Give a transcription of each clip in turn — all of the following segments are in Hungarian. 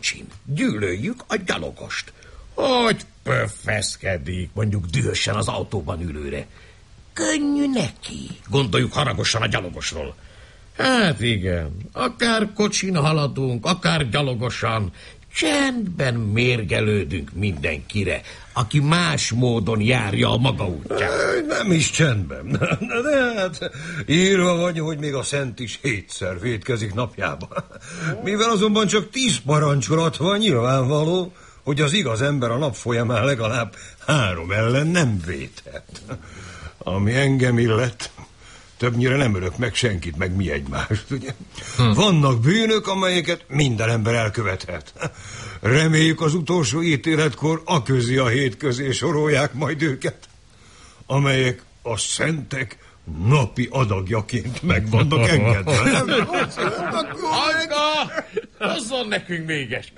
kocsin. Gyűlöljük a gyalogost. Hogy pöffeszkedik, mondjuk dühösen az autóban ülőre. Könnyű neki, gondoljuk haragosan a gyalogosról. Hát igen, akár kocsin haladunk, akár gyalogosan, csendben mérgelődünk mindenkire, aki más módon járja a maga útját. Nem is csendben. De hát írva vagy, hogy még a szent is 7-szer vétkezik napjában. Mivel azonban csak 10 parancsolat van, nyilvánvaló, hogy az igaz ember a nap folyamán legalább 3 ellen nem véthet. Ami engem illet, többnyire nem ölök meg senkit, meg mi egymást, ugye? Vannak bűnök, amelyeket minden ember elkövethet. Reméljük az utolsó ítéletkor aközi a hét közé sorolják majd őket, amelyek a szentek napi adagjaként meg vannak engedve. Ajka! Hozzon nekünk még egy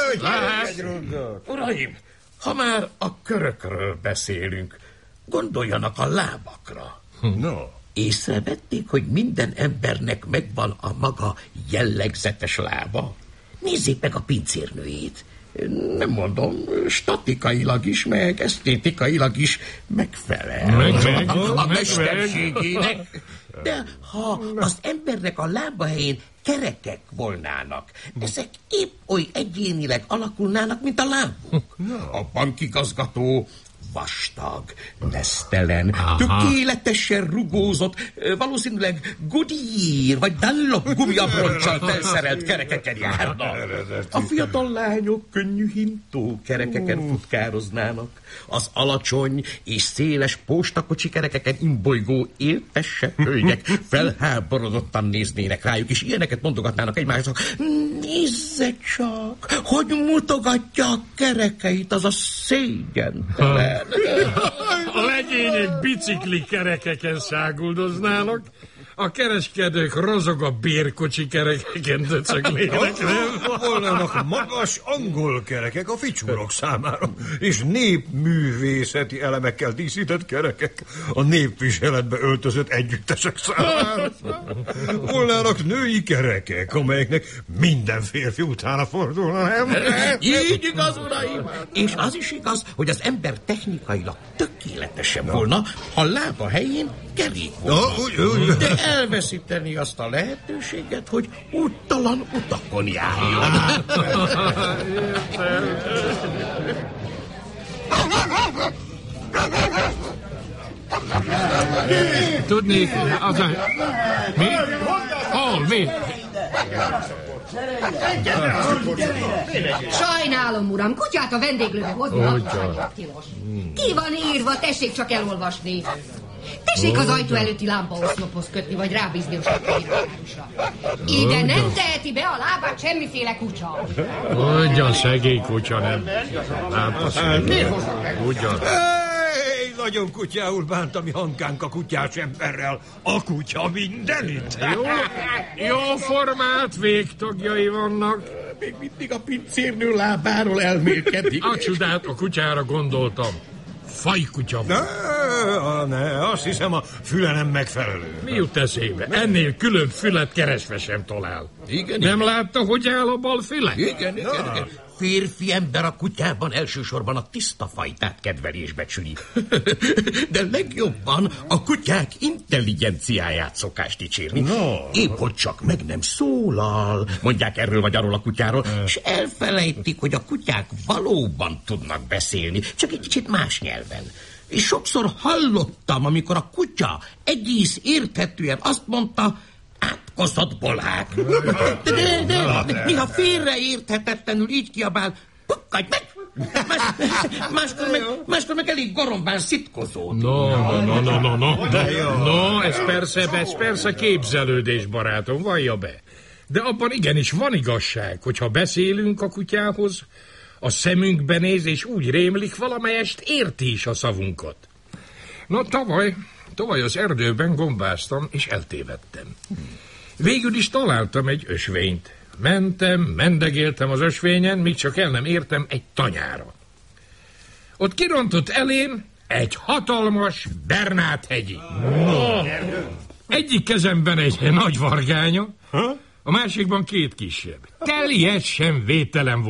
Uraim, ha már a körökről beszélünk, gondoljanak a lábakra. No. Észrevették, hogy minden embernek megvan a maga jellegzetes lába? Nézzék meg a pincérnőjét. Nem mondom, statikailag is, meg esztétikailag is megfelel a mesterségének. De ha az embernek a lába helyén kerekek volnának, ezek épp oly egyénileg alakulnának, mint a lábuk. A bankigazgató vastag, nesztelen, tökéletesen rugózott, valószínűleg Goodyear vagy Dunlop gumiabroncsal felszerelt kerekeken járna. A fiatal lányok könnyű hintó kerekeken futkároznának. Az alacsony és széles postakocsi kerekeken imbolygó éltesebb hölgyek felháborodottan néznének rájuk, és ilyeneket mondogatnának egymásnak. Nézze csak, hogy mutogatja a kerekeit, az a szégyentelen. A legények bicikli kerekeken száguldoznának, a kereskedők rozog a bérkocsi kerekeken döcöglének, nem? Volnának magas angol kerekek a ficsúrok számára, és népművészeti elemekkel díszített kerekek a népviseletbe öltözött együttesek számára. Volnának női kerekek, amelyeknek minden férfi utána fordulna, nem? Így igaz, uraim! És az is igaz, hogy az ember technikailag tökéletesebb volna, ha lába helyén kerék volna. De elveszíteni azt a lehetőséget, hogy úttalan utakon járjon. Tudnék, az a... Mi? Hol? Mi? Sajnálom, uram, kutyát a vendéglőbe hozni. Ki van írva, tessék csak elolvasni. Tessék az ajtó előtti lámpaoszlophoz kötni, vagy rábízni a sapkányvárosra. Ide nem teheti be a lábát semmiféle kutya. Ugyan szegény kutya, nem? Lámpaszegény. Ugyan. Nagyon kutyául bánt a mi Hankánk a kutyás emberrel. A kutya mindenit. Jó formált végtagjai vannak. Még mindig a pincérnő lábáról elmélkedik. A csodát, a kutyára gondoltam. Fajkutya van. Ne, azt hiszem a füle nem megfelelő. Mi jut eszébe? Ennél külön fület keresve sem talál. Igen, nem igen. Látta, hogy áll a bal füle? Igen. Férfi ember a kutyában elsősorban a tiszta fajtát kedveli és becsüli. De legjobban a kutyák intelligenciáját szokás dicsérni. No. Épp hogy csak meg nem szólal, mondják erről vagy arról a kutyáról, és elfelejtik, hogy a kutyák valóban tudnak beszélni, csak egy kicsit más nyelven. És sokszor hallottam, amikor a kutya egész érthetően azt mondta, átkozott bolhák. De néha félreérthetetlenül így kiabál, pukkadj meg! Máskor meg elég gorombán szitkozódik. No, ez persze képzelődés, barátom, vallja be. De abban igenis van igazság, hogyha beszélünk a kutyához, a szemünkbe néz, és úgy rémlik, valamelyest érti is a szavunkat. Na, tavaly az erdőben gombáztam, és eltévedtem. Végül is találtam egy ösvényt. Mendegéltem az ösvényen, míg csak el nem értem egy tanyára. Ott kirontott elém egy hatalmas Bernát-hegyi. Egyik kezemben egy nagy vargánya, a másikban 2 kisebb. Teljesen védtelen volt.